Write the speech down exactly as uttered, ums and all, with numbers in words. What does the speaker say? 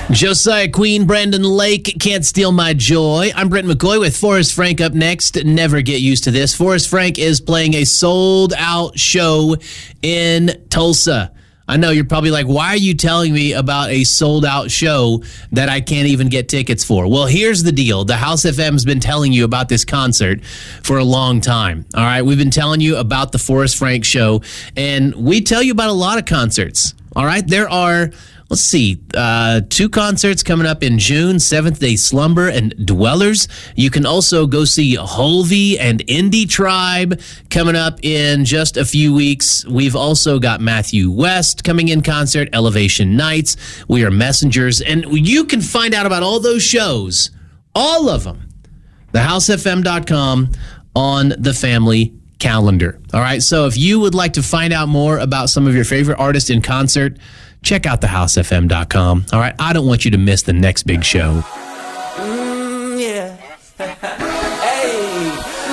Josiah Queen, Brandon Lake, Can't Steal My Joy. I'm Brent McCoy with Forrest Frank up next. Never get used to this. Forrest Frank is playing a sold-out show in Tulsa. I know you're probably like, why are you telling me about a sold-out show that I can't even get tickets for? Well, here's the deal. The House F M has been telling you about this concert for a long time. All right, we've been telling you about the Forrest Frank show, and we tell you about a lot of concerts. All right, there are... Let's see, uh, two concerts coming up in June, Seventh Day Slumber and Dwellers. You can also go see Holvey and Indie Tribe coming up in just a few weeks. We've also got Matthew West coming in concert, Elevation Nights, We Are Messengers. And you can find out about all those shows, all of them, the house f m dot com on the family calendar. All right, so if you would like to find out more about some of your favorite artists in concert, check out the house f m dot com. All right, I don't want you to miss the next big show. Mm, yeah.